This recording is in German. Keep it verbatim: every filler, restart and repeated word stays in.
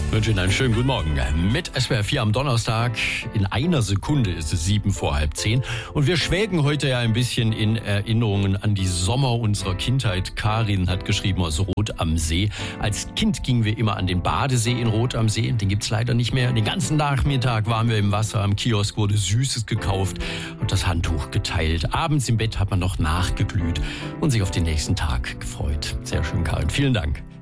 Ich wünsche Ihnen einen schönen guten Morgen. Mit S W R vier am Donnerstag. In einer Sekunde ist es sieben vor halb zehn. Und wir schwelgen heute ja ein bisschen in Erinnerungen an die Sommer unserer Kindheit. Karin hat geschrieben aus Rot am See. Als Kind gingen wir immer an den Badesee in Rot am See. Den gibt's leider nicht mehr. Den ganzen Nachmittag waren wir im Wasser. Am Kiosk wurde Süßes gekauft und das Handtuch geteilt. Abends im Bett hat man noch nachgeglüht und sich auf den nächsten Tag gefreut. Sehr schön, Karin. Vielen Dank.